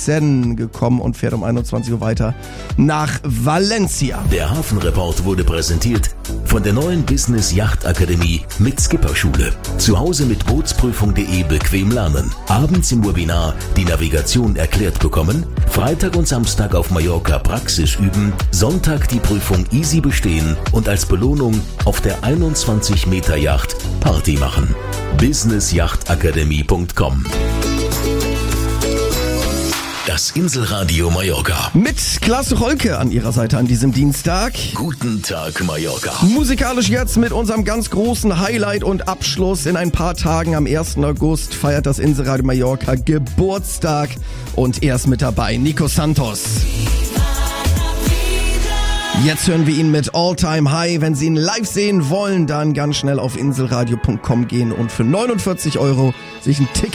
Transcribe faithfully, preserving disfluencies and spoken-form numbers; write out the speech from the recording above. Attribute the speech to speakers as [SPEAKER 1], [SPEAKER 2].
[SPEAKER 1] fünfzehn gekommen und fährt um einundzwanzig Uhr weiter nach Valencia.
[SPEAKER 2] Der Hafenreport wurde präsentiert von der neuen Business Yacht Akademie mit Skipperschule. Zu Hause mit Bootsprüfung punkt de bequem lernen. Abends im Webinar die Navigation erklärt bekommen. Freitag und Samstag auf Mallorca Praxis üben. Sonntag die Prüfung easy bestehen und als Belohnung auf der einundzwanzig Meter Yacht Party machen. business yacht akademie punkt com. Das Inselradio Mallorca.
[SPEAKER 1] Mit Klaas Rolke an ihrer Seite an diesem Dienstag.
[SPEAKER 2] Guten Tag, Mallorca.
[SPEAKER 1] Musikalisch jetzt mit unserem ganz großen Highlight und Abschluss. In ein paar Tagen am ersten August feiert das Inselradio Mallorca Geburtstag. Und er ist mit dabei, Nico Santos. Jetzt hören wir ihn mit All Time High. Wenn Sie ihn live sehen wollen, dann ganz schnell auf inselradio punkt com gehen und für neunundvierzig Euro sich ein Ticket